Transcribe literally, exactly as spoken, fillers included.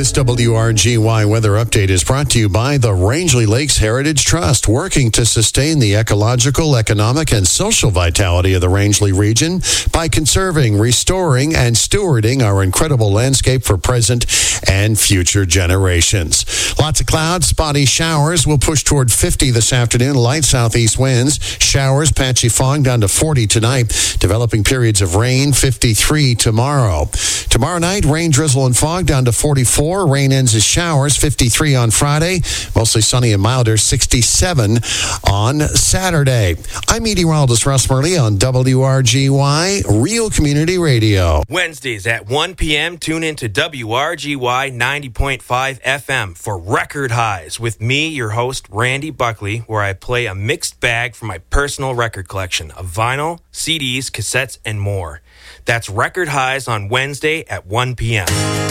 This W R G Y weather update is brought to you by the Rangeley Lakes Heritage Trust, working to sustain the ecological, economic, and social vitality of the Rangeley region by conserving, restoring, and stewarding our incredible landscape for present and future generations. Lots of clouds, spotty showers. We'll push toward fifty this afternoon. Light southeast winds, showers, patchy fog down to forty tonight. Developing periods of rain, fifty-three tomorrow. Tomorrow night, rain, drizzle, and fog down to forty-four. Rain ends as showers, fifty-three on Friday. Mostly sunny and milder, sixty-seven on Saturday. I'm meteorologist Russ Murley on W R G Y, Real Community Radio. Wednesdays at one p.m., tune into W R G Y ninety point five F M for Record Highs with me, your host, Randy Buckley, where I play a mixed bag from my personal record collection of vinyl, C Ds, cassettes, and more. That's Record Highs on Wednesday at one p.m.